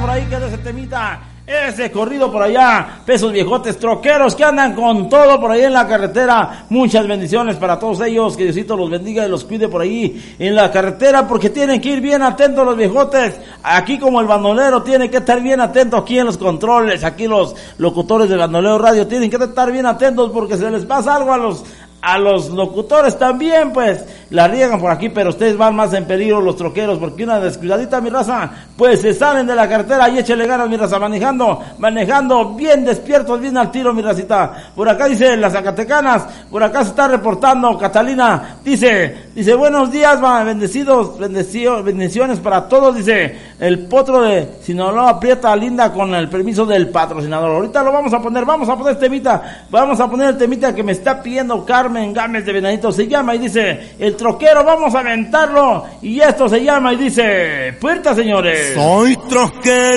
por ahí, que de ese temita, ese corrido por allá, pesos viejotes, troqueros que andan con todo por ahí en la carretera. Muchas bendiciones para todos ellos, que Diosito los bendiga y los cuide por ahí en la carretera, porque tienen que ir bien atentos los viejotes. Aquí como el bandolero tiene que estar bien atento aquí en los controles, aquí los locutores de Bandolero Radio tienen que estar bien atentos, porque se les pasa algo a los locutores también, pues la riegan por aquí, pero ustedes van más en peligro los troqueros, porque una descuidadita, mi raza, pues se salen de la carretera y échele ganas, mi raza, manejando bien despiertos, bien al tiro, mi racita. Por acá dice las Zacatecanas, por acá se está reportando Catalina, dice buenos días, bendiciones para todos, dice el potro de Sinaloa aprieta linda con el permiso del patrocinador. Ahorita lo vamos a poner el temita que me está pidiendo Carmen Gámez de Venadito, se llama y dice El Troquero, vamos a aventarlo, y esto se llama y dice Puerta, señores. Soy troquero